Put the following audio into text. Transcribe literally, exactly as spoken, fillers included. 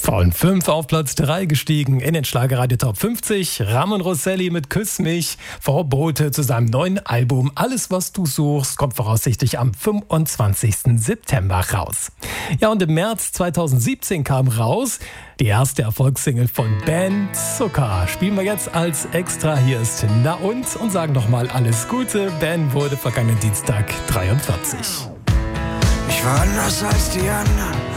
Von fünf auf Platz drei gestiegen in den Schlagerradio Top fünfzig. Ramon Rosselli mit Küss mich. Verbote zu seinem neuen Album Alles, was du suchst, kommt voraussichtlich am fünfundzwanzigsten September raus. Ja, und im März zweitausendsiebzehn kam raus die erste Erfolgssingle von Ben Zucker. Spielen wir jetzt als Extra. Hier ist Na und und sagen nochmal alles Gute. Ben wurde vergangenen Dienstag dreiundvierzig. Ich war anders als die anderen.